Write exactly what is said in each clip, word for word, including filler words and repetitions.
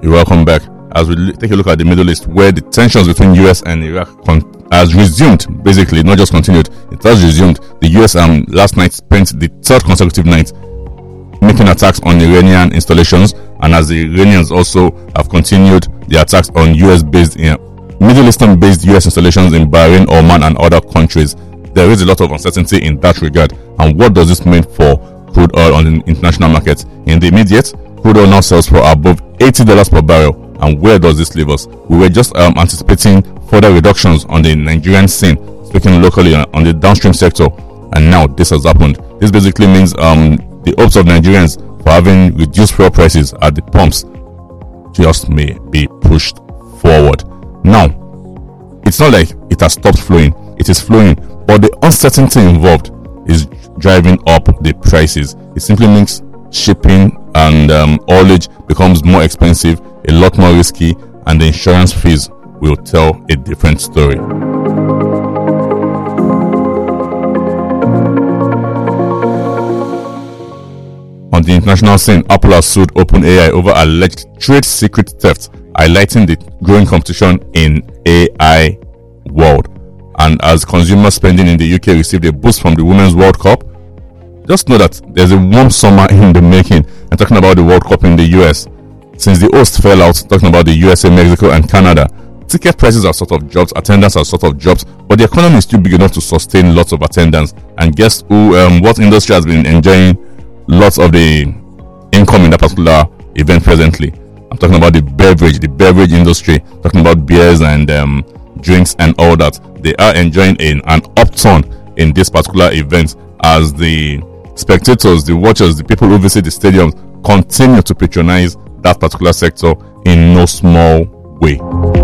You're welcome back. As we take a look at the Middle East, where the tensions between U S and Iraq con- has resumed, basically, not just continued, it has resumed. The U S um, last night spent the third consecutive night making attacks on Iranian installations, and as the Iranians also have continued the attacks on U S-based, you know, Middle Eastern-based U S installations in Bahrain, Oman, and other countries, there is a lot of uncertainty in that regard. And what does this mean for crude oil on the international market? In the immediate, crude oil now sells for above eighty dollars per barrel. And where does this leave us? We were just um, anticipating further reductions on the Nigerian scene, speaking locally on, on the downstream sector, and now this has happened. This basically means um, the hopes of Nigerians for having reduced fuel prices at the pumps just may be pushed forward. Now, it's not like it has stopped flowing. It is flowing, but the uncertainty involved is driving up the prices. It simply means shipping and um, haulage becomes more expensive, a lot more risky, and the insurance fees will tell a different story. On the international scene, Apple has sued OpenAI over alleged trade secret theft, highlighting the growing competition in A I world. And as consumer spending in the U K received a boost from the Women's World Cup, just know that there's a warm summer in the making. And talking about the World Cup in the U S, since the host fell out, talking about the U S A, Mexico, and Canada, ticket prices are sort of dropped, attendance are sort of dropped, but the economy is still big enough to sustain lots of attendance. And guess who? Um, what industry has been enjoying lots of the income in that particular event presently? I'm talking about the beverage, the beverage industry. Talking about beers and um, drinks and all that. They are enjoying an, an upturn in this particular event as the spectators, the watchers, the people who visit the stadiums continue to patronize that particular sector in no small way.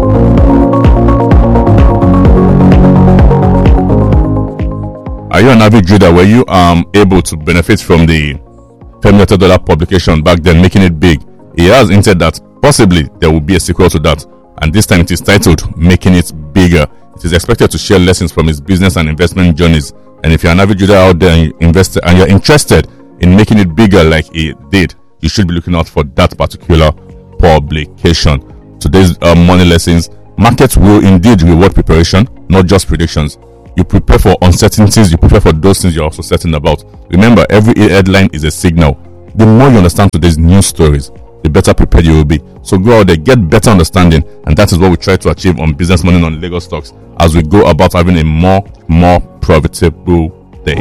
Are you an avid reader? Were you um able to benefit from the Femi Otedola publication back then, making it big? He has hinted that possibly there will be a sequel to that, and this time it is titled Making It Bigger. It is expected to share lessons from his business and investment journeys. And if you're an avid reader out there and, you invest, and you're interested in making it bigger like he did, you should be looking out for that particular publication. Today's uh, money lessons: markets will indeed reward preparation, not just predictions. You prepare for uncertainties, you prepare for those things you're also certain about. Remember, every headline is a signal. The more you understand today's news stories, the better prepared you will be. So go out there, get better understanding, and that is what we try to achieve on Business Morning on Lagos Stocks as we go about having a more, more profitable day.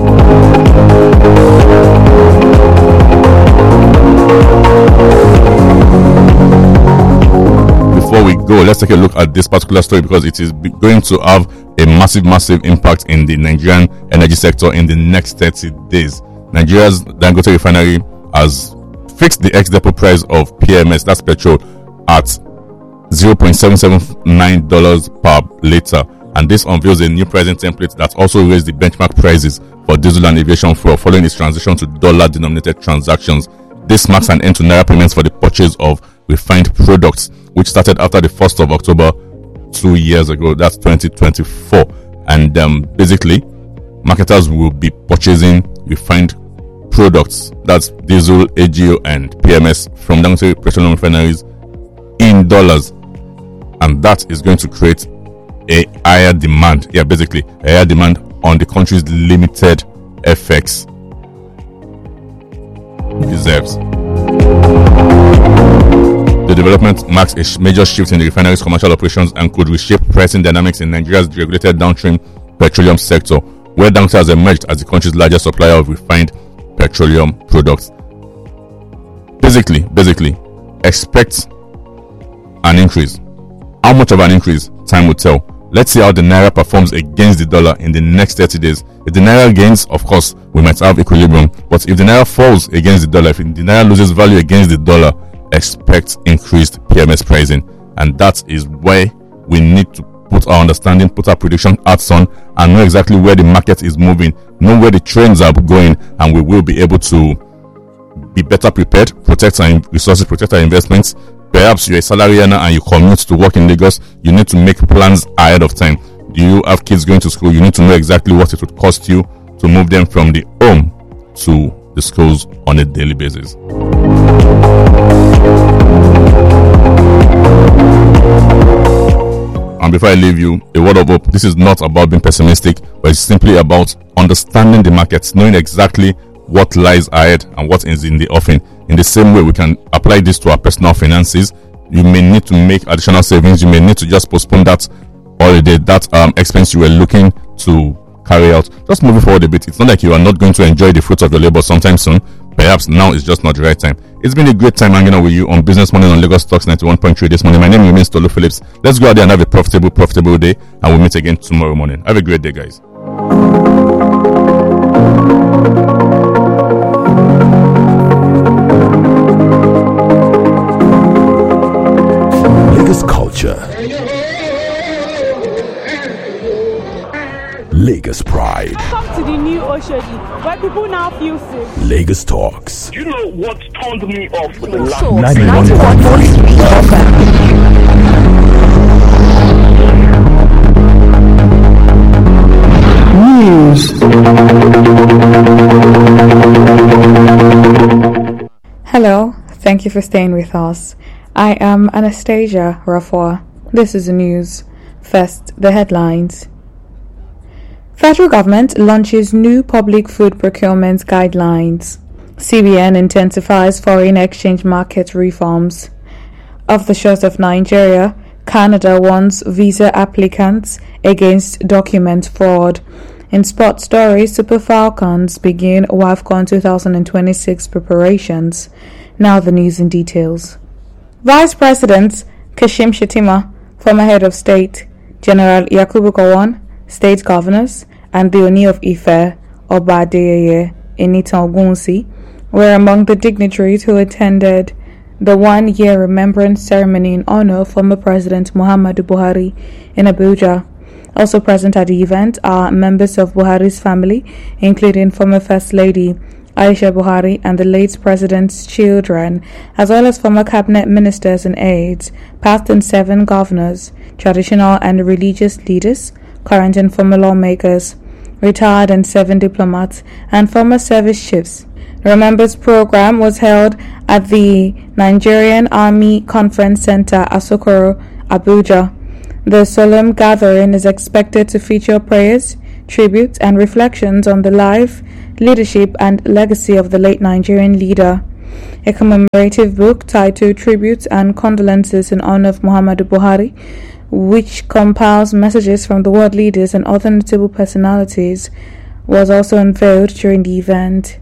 Before we go, let's take a look at this particular story because it is going to have a massive, massive impact in the Nigerian energy sector in the next thirty days. Nigeria's Dangote refinery has fixed the ex-depot price of P M S, that's petrol, at zero point seven seven nine dollars per litre. And this unveils a new pricing template that also raised the benchmark prices for diesel and aviation fuel following its transition to dollar-denominated transactions. This marks an end to Naira payments for the purchase of refined products, which started after the first of October two years ago. That's twenty twenty-four. And um, basically, marketers will be purchasing refined products, that's diesel, A G O, and P M S from Dangote Petroleum Refineries in dollars. And that is going to create a higher demand. Yeah, basically, a higher demand on the country's limited F X reserves. The development marks a major shift in the refinery's commercial operations and could reshape pricing dynamics in Nigeria's regulated downstream petroleum sector, where Dangote has emerged as the country's largest supplier of refined petroleum products. Basically, basically, expect an increase. How much of an increase? Time will tell. Let's see how the Naira performs against the dollar in the next thirty days. If the Naira gains, of course, we might have equilibrium. But if the Naira falls against the dollar, if the Naira loses value against the dollar, expect increased P M S pricing. And that is why we need to put our understanding, put our prediction hats on, and know exactly where the market is moving, know where the trends are going, and we will be able to be better prepared, protect our resources, protect our investments. Perhaps you're a salary earner and you commute to work in Lagos. You need to make plans ahead of time. Do you have kids going to school? You need to know exactly what it would cost you to move them from the home to the schools on a daily basis. before I leave you, a word of hope. This is not about being pessimistic, but it's simply about understanding the markets, knowing exactly what lies ahead and what is in the offing. In the same way, we can apply this to our personal finances. You may need to make additional savings. You may need to just postpone that holiday, that um, expense you were looking to carry out. Just moving forward a bit. It's not like you are not going to enjoy the fruits of your labor sometime soon. Perhaps now is just not the right time. It's been a great time hanging out with you on Business Morning on Lagos Talks ninety-one point three this morning. My name remains Tolu Phillips. Let's go out there and have a profitable, profitable day, and we'll meet again tomorrow morning. Have a great day, guys. Lagos culture, Lagos pride. Welcome to the new Oshodi, where people now feel safe. Lagos talks. You know what turned me off with the last ninety-one point three News. Hello, thank you for staying with us. I am Anastasia Rafua. This is the news. First, the headlines. Federal government launches new public food procurement guidelines. C B N intensifies foreign exchange market reforms. Off the shores of Nigeria, Canada warns visa applicants against document fraud. In sports stories, Super Falcons begin WAFCON twenty twenty-six preparations. Now the news in details. Vice President Kashim Shettima, former head of state, General Yakubu Gowon, state governors, and the Oni of Ife, Oba Adeyeye Enitan Ogunwusi, were among the dignitaries who attended the one-year remembrance ceremony in honor of former President Muhammadu Buhari in Abuja. Also present at the event are members of Buhari's family, including former First Lady Aisha Buhari and the late President's children, as well as former cabinet ministers and aides, past and seven governors, traditional and religious leaders, current and former lawmakers, retired and seven diplomats, and former service chiefs. The Remembrance program was held at the Nigerian Army Conference Center, Asokoro, Abuja. The solemn gathering is expected to feature prayers, tributes, and reflections on the life, leadership, and legacy of the late Nigerian leader. A commemorative book titled Tributes and Condolences in Honor of Muhammadu Buhari, which compiles messages from the world leaders and other notable personalities, was also unveiled during the event.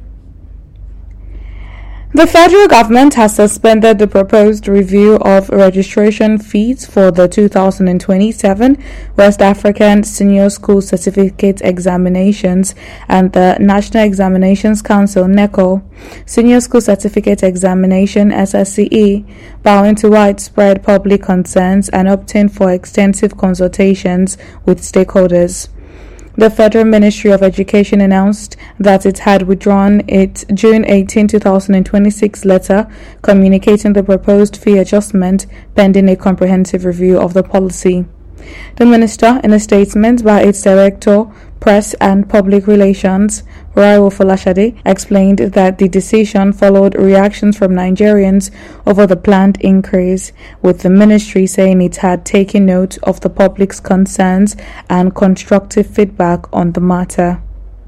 The federal government has suspended the proposed review of registration fees for the two thousand twenty-seven West African Senior School Certificate Examinations and the National Examinations Council (NECO) Senior School Certificate Examination (S S C E), bowing to widespread public concerns and opting for extensive consultations with stakeholders. The Federal Ministry of Education announced that it had withdrawn its June eighteenth, twenty twenty-six letter communicating the proposed fee adjustment pending a comprehensive review of the policy. The minister, in a statement by its director, Press and Public Relations, Raiwo Folashade, explained that the decision followed reactions from Nigerians over the planned increase, with the ministry saying it had taken note of the public's concerns and constructive feedback on the matter.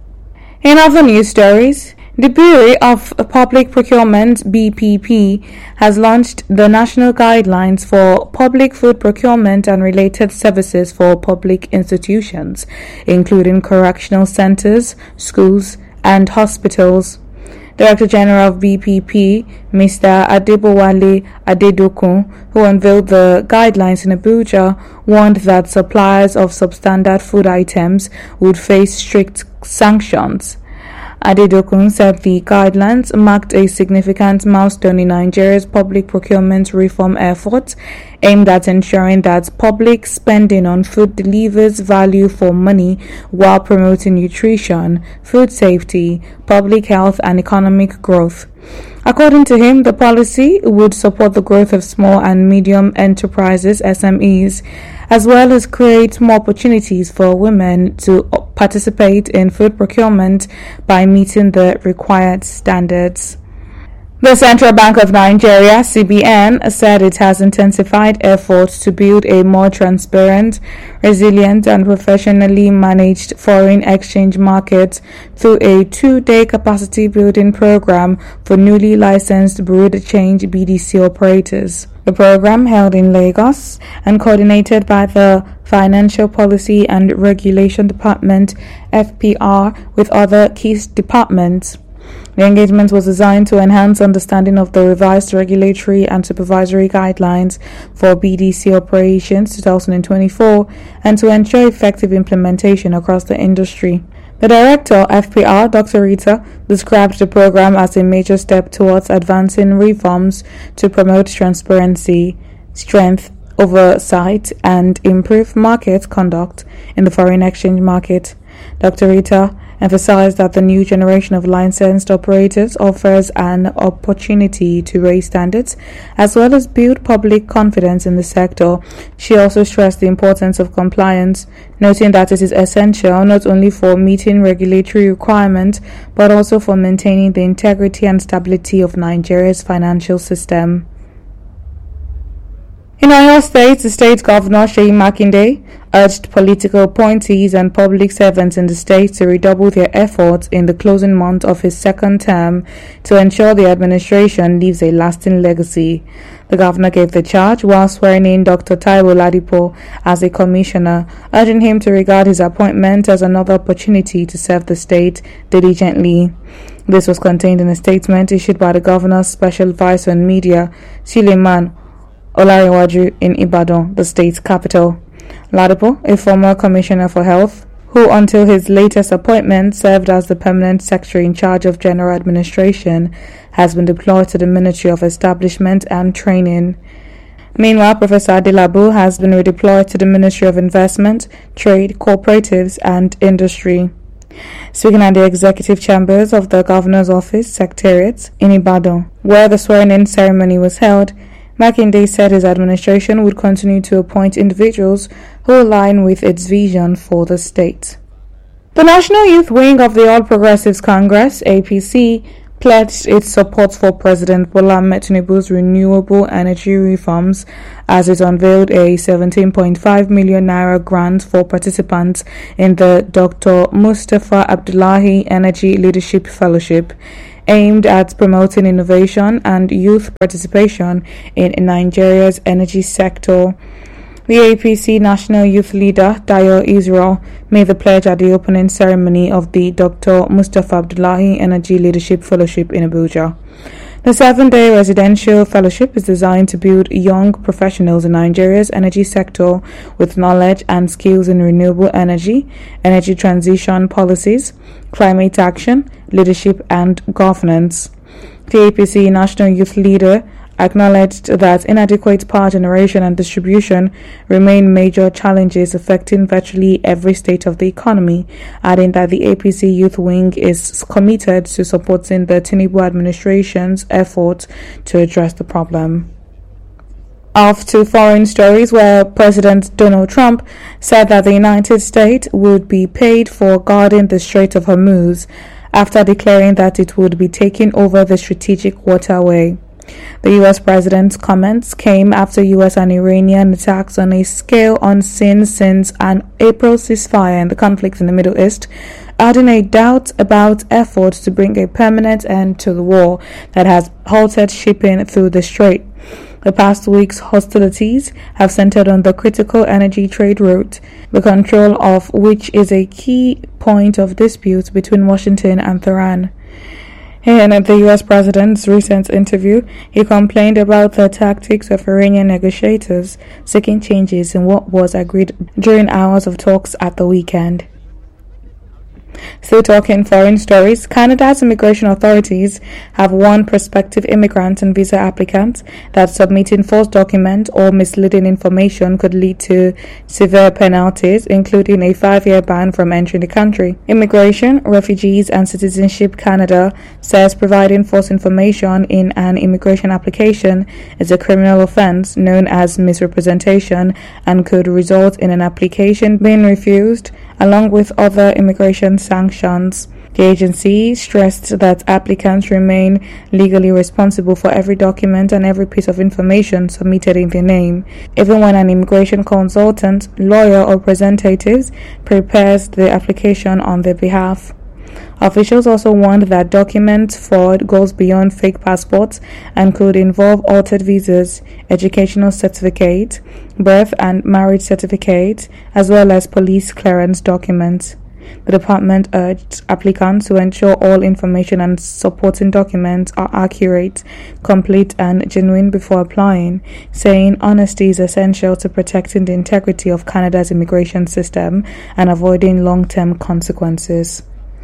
In other news stories, the Bureau of Public Procurement (B P P) has launched the National Guidelines for Public Food Procurement and Related Services for Public Institutions, including correctional centers, schools, and hospitals. Director General of B P P, Mister Adebowale Adedokun, who unveiled the guidelines in Abuja, warned that suppliers of substandard food items would face strict sanctions. Adedokun said the guidelines marked a significant milestone in Nigeria's public procurement reform efforts aimed at ensuring that public spending on food delivers value for money while promoting nutrition, food safety, public health, and economic growth. According to him, the policy would support the growth of small and medium enterprises (S M Es), as well as create more opportunities for women to participate in food procurement by meeting the required standards. The Central Bank of Nigeria, C B N, said it has intensified efforts to build a more transparent, resilient, and professionally managed foreign exchange market through a two-day capacity building program for newly licensed Bureau de Change B D C operators. The program, held in Lagos and coordinated by the Financial Policy and Regulation Department, F P R, with other key departments. The engagement was designed to enhance understanding of the revised regulatory and supervisory guidelines for B D C operations twenty twenty-four and to ensure effective implementation across the industry. The director, F P R, Doctor Rita, described the program as a major step towards advancing reforms to promote transparency, strength, oversight, and improve market conduct in the foreign exchange market. Doctor Rita emphasized that the new generation of licensed operators offers an opportunity to raise standards as well as build public confidence in the sector. She also stressed the importance of compliance, noting that it is essential not only for meeting regulatory requirements but also for maintaining the integrity and stability of Nigeria's financial system. In Oyo State, the state governor, Seyi Makinde, urged political appointees and public servants in the state to redouble their efforts in the closing month of his second term to ensure the administration leaves a lasting legacy. The governor gave the charge while swearing in Doctor Taiwo Ladipo as a commissioner, urging him to regard his appointment as another opportunity to serve the state diligently. This was contained in a statement issued by the governor's special advisor on media, Suleiman Olarewaju, in Ibadan, the state's capital. Ladipo, a former commissioner for health, who until his latest appointment served as the permanent secretary in charge of general administration, has been deployed to the Ministry of Establishment and Training. Meanwhile, Professor Adelabu has been redeployed to the Ministry of Investment, Trade, Cooperatives and Industry. Speaking at the executive chambers of the governor's office secretariat in Ibadan, where the swearing-in ceremony was held, Makinde said his administration would continue to appoint individuals who align with its vision for the state. The National Youth Wing of the All Progressives Congress, A P C, pledged its support for President Bola Ahmed Tinubu's renewable energy reforms as it unveiled a seventeen point five million naira grant for participants in the Doctor Mustafa Abdullahi Energy Leadership Fellowship, aimed at promoting innovation and youth participation in Nigeria's energy sector. The A P C National Youth Leader, Dayo Israel, made the pledge at the opening ceremony of the Doctor Mustafa Abdullahi Energy Leadership Fellowship in Abuja. The seven-day residential fellowship is designed to build young professionals in Nigeria's energy sector with knowledge and skills in renewable energy, energy transition policies, climate action, leadership, and governance. The A P C National Youth Leader acknowledged that inadequate power generation and distribution remain major challenges affecting virtually every state of the economy, adding that the A P C Youth Wing is committed to supporting the Tinubu administration's efforts to address the problem. Off to foreign stories, where President Donald Trump said that the United States would be paid for guarding the Strait of Hormuz after declaring that it would be taking over the strategic waterway. The U S president's comments came after U S and Iranian attacks on a scale unseen since an April ceasefire in the conflict in the Middle East, adding a doubt about efforts to bring a permanent end to the war that has halted shipping through the strait. The past week's hostilities have centered on the critical energy trade route, the control of which is a key point of dispute between Washington and Tehran. In the U S president's recent interview, he complained about the tactics of Iranian negotiators seeking changes in what was agreed during hours of talks at the weekend. Still talking foreign stories, Canada's immigration authorities have warned prospective immigrants and visa applicants that submitting false documents or misleading information could lead to severe penalties, including a five-year ban from entering the country. Immigration, Refugees and Citizenship Canada says providing false information in an immigration application is a criminal offense known as misrepresentation and could result in an application being refused, along with other immigration sanctions. The agency stressed that applicants remain legally responsible for every document and every piece of information submitted in their name, even when an immigration consultant, lawyer, or representative prepares the application on their behalf. Officials also warned that document fraud goes beyond fake passports and could involve altered visas, educational certificates, birth and marriage certificates, as well as police clearance documents. The department urged applicants to ensure all information and supporting documents are accurate, complete, and genuine before applying, saying honesty is essential to protecting the integrity of Canada's immigration system and avoiding long-term consequences.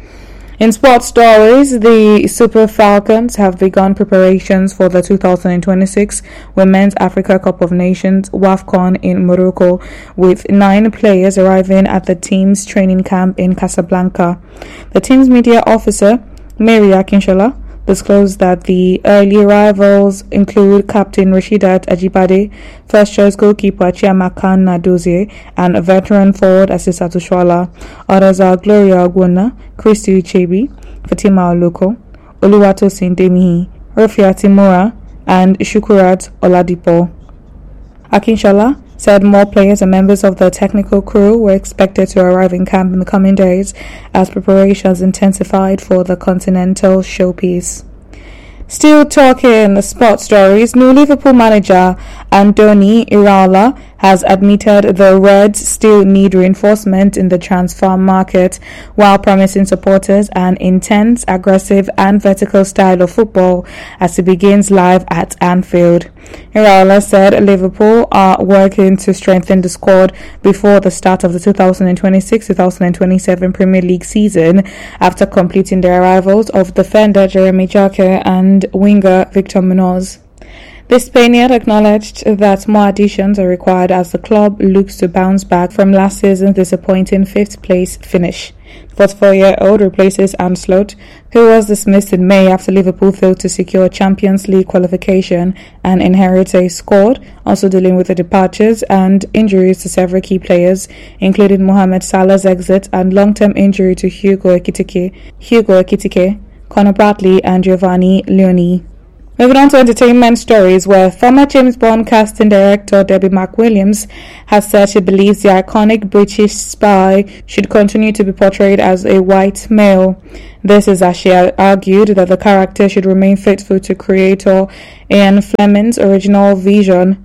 In sports stories, the Super Falcons have begun preparations for the two thousand twenty-six Women's Africa Cup of Nations WAFCON in Morocco, with nine players arriving at the team's training camp in Casablanca. The team's media officer, Mary Akinshola, disclosed that the early arrivals include Captain Rashidat Ajibade, first-choice goalkeeper Chiamaka Nadozie, and veteran forward Asisa Tushwala. Others are Gloria Ogwona, Christy Uchebi, Fatima Oloko, Oluwatosin Demihi, Rafia Timura, and Shukurat Oladipo. Akinshola said more players and members of the technical crew were expected to arrive in camp in the coming days as preparations intensified for the continental showpiece. Still talking sports stories, new Liverpool manager Andoni Iraola has admitted the Reds still need reinforcement in the transfer market, while promising supporters an intense, aggressive and vertical style of football as he begins live at Anfield. Iraola said Liverpool are working to strengthen the squad before the start of the two thousand twenty-six twenty twenty-seven Premier League season, after completing the arrivals of defender Jeremy Jacquet and winger Victor Munoz. The Spaniard acknowledged that more additions are required as the club looks to bounce back from last season's disappointing fifth-place finish. The forty-four-year-old replaces Ancelotti, who was dismissed in May after Liverpool failed to secure Champions League qualification and inherit a squad also dealing with the departures and injuries to several key players, including Mohamed Salah's exit and long-term injury to Hugo Ekitike, Hugo Ekitike, Conor Bradley, and Giovanni Leoni. Moving on to entertainment stories, where former James Bond casting director Debbie McWilliams has said she believes the iconic British spy should continue to be portrayed as a white male. This is as she argued that the character should remain faithful to creator Ian Fleming's original vision.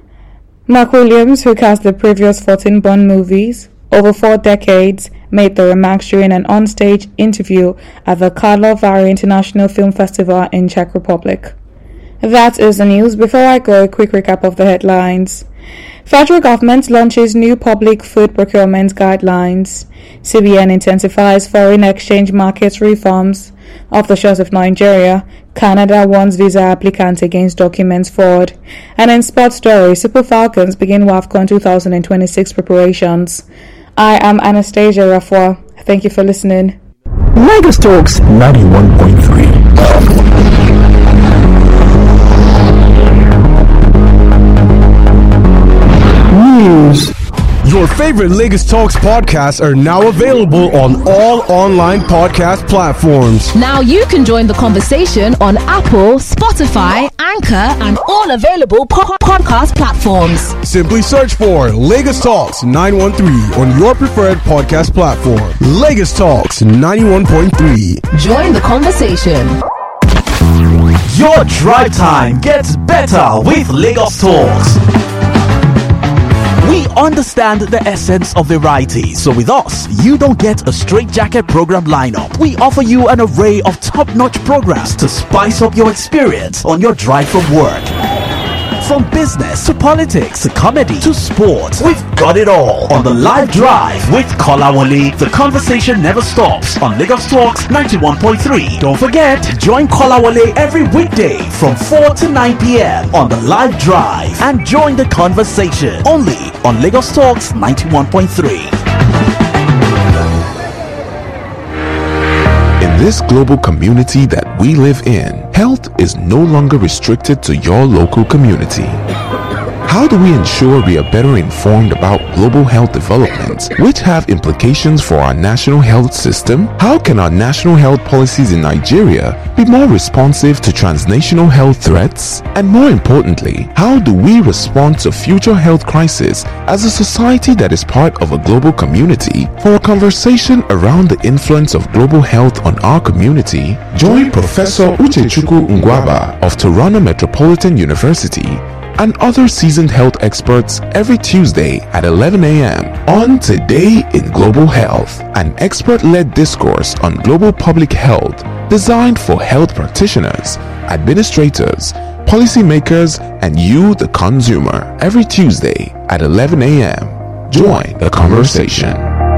McWilliams, who cast the previous fourteen Bond movies over four decades, made the remarks during an onstage interview at the Karlovy Vary International Film Festival in Czech Republic. That is the news. Before I go, a quick recap of the headlines. Federal government launches new public food procurement guidelines. C B N intensifies foreign exchange market reforms. Off the shores of Nigeria, Canada warns visa applicants against documents fraud. And in sports stories, Super Falcons begin WAFCON twenty twenty-six preparations. I am Anastasia Rafwa. Thank you for listening. Lagos Talks ninety-one point three. News. Your favorite Lagos Talks podcasts are now available on all online podcast platforms. Now you can join the conversation on Apple, Spotify, Anchor, and all available po- podcast platforms. Simply search for Lagos Talks nine one three on your preferred podcast platform. Lagos Talks ninety-one point three. Join the conversation. Your drive time gets better with Lagos Talks. We understand the essence of variety, so with us, you don't get a straitjacket program lineup. We offer you an array of top-notch programs to spice up your experience on your drive from work. From business to politics to comedy to sports, we've got it all on the live drive with Kolawole. The conversation never stops on Lagos Talks ninety-one point three. Don't forget, join Kolawole every weekday from four to nine p.m. on the live drive and join the conversation only on Lagos Talks ninety-one point three. In this global community that we live in, health is no longer restricted to your local community. How do we ensure we are better informed about global health developments, which have implications for our national health system? How can our national health policies in Nigeria be more responsive to transnational health threats? And more importantly, how do we respond to future health crises as a society that is part of a global community? For a conversation around the influence of global health on our community, join Professor Uchechukwu Ngwaba of Toronto Metropolitan University and other seasoned health experts every Tuesday at eleven a.m. on Today in Global Health, an expert-led discourse on global public health designed for health practitioners, administrators, policymakers, and you, the consumer, every Tuesday at eleven a.m. Join the conversation.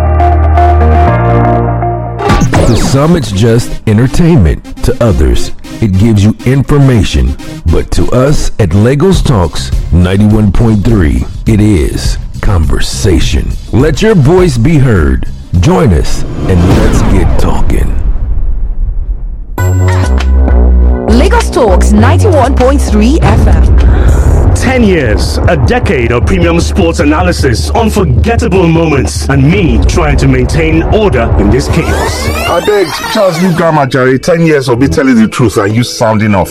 To some, it's just entertainment. To others, it gives you information. But to us at Lagos Talks ninety-one point three, it is conversation. Let your voice be heard. Join us and let's get talking. Lagos Talks ninety-one point three F M. Ten years, a decade of premium sports analysis, unforgettable moments, and me trying to maintain order in this chaos. I beg, Charles, leave Grandma Jerry. Ten years of me telling the truth and you sounding off.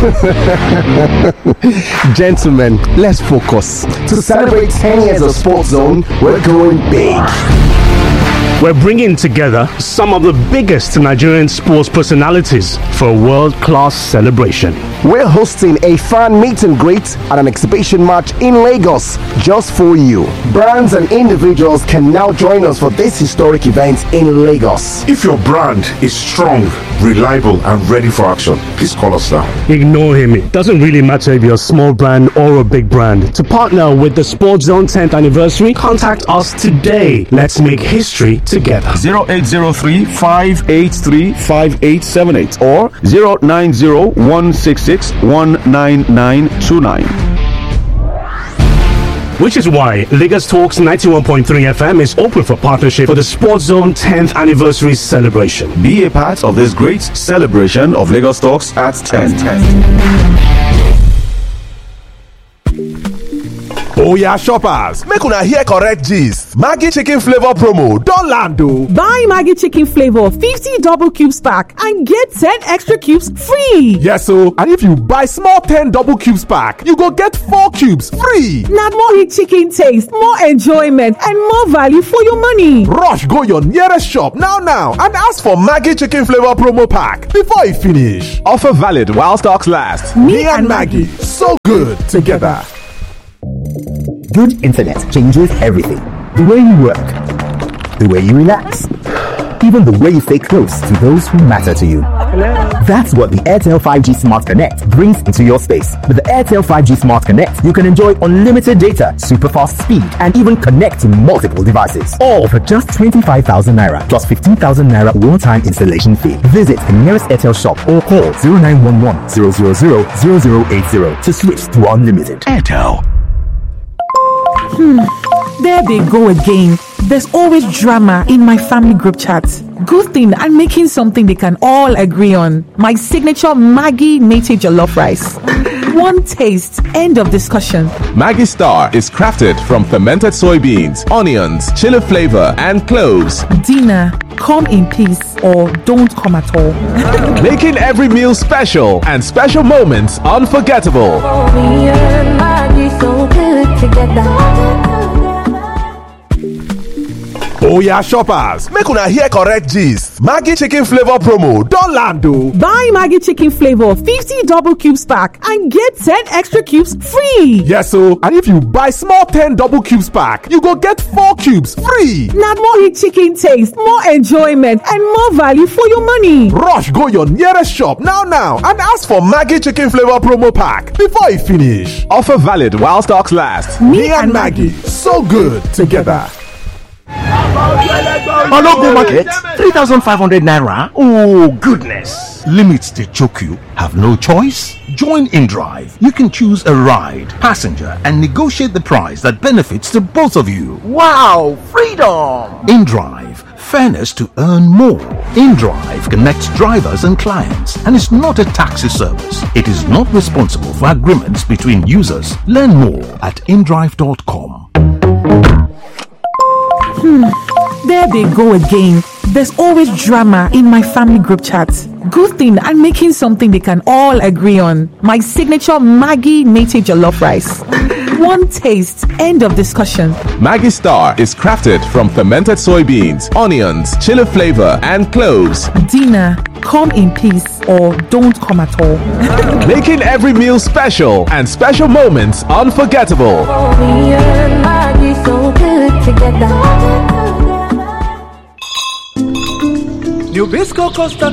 Gentlemen, let's focus. To celebrate ten years of Sports Zone, we're going big. We're bringing together some of the biggest Nigerian sports personalities for a world-class celebration. We're hosting a fan meet and greet at an exhibition match in Lagos just for you. Brands and individuals can now join us for this historic event in Lagos. If your brand is strong, reliable, and ready for action, please call us now. Ignore him. It doesn't really matter if you're a small brand or a big brand. To partner with the Sports Zone tenth anniversary, contact us today. Let's make history together. zero eight zero three, five eight three, five eight seven eight or zero nine zero, one six six, one nine nine two nine. Which is why Lagos Talks ninety-one point three F M is open for partnership for the Sports Zone tenth anniversary celebration. Be a part of this great celebration of Lagos Talks at ten. Oh yeah, shoppers, make una hear correct gist. Maggi chicken flavor promo don land o. Buy Maggi chicken flavor fifty double cubes pack and get ten extra cubes free. Yes o, and if you buy small ten double cubes pack, you go get four cubes free. Na more rich chicken taste, more enjoyment, and more value for your money. Rush go your nearest shop now now and ask for Maggi chicken flavor promo pack before e finish. Offer valid while stocks last. Me, Me and Maggi, so good together. Good internet changes everything. The way you work, the way you relax, even the way you stay close to those who matter to you. Hello. That's what the Airtel five G Smart Connect brings into your space. With the Airtel five G Smart Connect, you can enjoy unlimited data, super fast speed, and even connect to multiple devices. All for just twenty-five thousand naira plus fifteen thousand naira one-time installation fee. Visit the nearest Airtel shop or call zero nine one one, zero zero zero, zero zero eight zero to switch to unlimited. Airtel. Hmm, there they go again. There's always drama in my family group chat. Good thing I'm making something they can all agree on. My signature Maggi native jollof rice. One taste, end of discussion. Maggi Star is crafted from fermented soybeans, onions, chili flavor, and cloves. Dinner, come in peace or don't come at all. Making every meal special and special moments unforgettable. Oh, me and Maggi so good together. Oh yeah, shoppers, make una hear correct gist. Maggi chicken flavor promo don land o. Buy Maggi chicken flavor fifty double cubes pack and get ten extra cubes free. Yes o, and if you buy small ten double cubes pack, you go get four cubes free. Na more rich chicken taste, more enjoyment, and more value for your money. Rush go your nearest shop now now and ask for Maggi chicken flavor promo pack before e finish. Offer valid while stocks last. Me, Me and Maggi, so good together. Ologo Market, three thousand five hundred naira. Oh, goodness. Limits to choke you. Have no choice? Join InDrive. You can choose a ride, passenger, and negotiate the price that benefits to both of you. Wow, freedom! InDrive. fairness to earn more. InDrive connects drivers and clients and is not a taxi service. It is not responsible for agreements between users. Learn more at indrive dot com. Hmm, there they go again. There's always drama in my family group chat. Good thing I'm making something they can all agree on. My signature Maggi native jollof rice. One taste, end of discussion. Maggi Star is crafted from fermented soybeans, onions, chili flavor, and cloves. Dinner, come in peace or don't come at all. Making every meal special and special moments unforgettable. Me and Maggie so good together. Nabisco Costa